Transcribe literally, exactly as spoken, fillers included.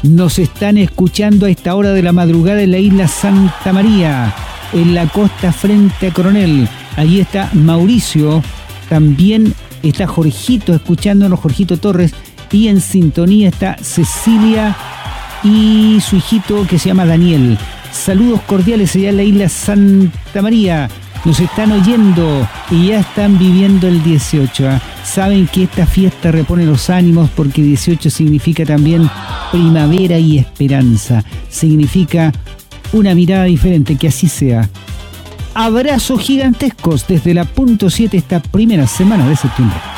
Nos están escuchando a esta hora de la madrugada en la isla Santa María, en la costa frente a Coronel. Allí está Mauricio, también está Jorgito escuchándonos, Jorgito Torres, y en sintonía está Cecilia y su hijito que se llama Daniel. Saludos cordiales allá en la isla Santa María. Nos están oyendo y ya están viviendo el dieciocho. ¿eh? Saben que esta fiesta repone los ánimos porque dieciocho significa también primavera y esperanza. Significa una mirada diferente, que así sea. Abrazos gigantescos desde la punto siete esta primera semana de septiembre.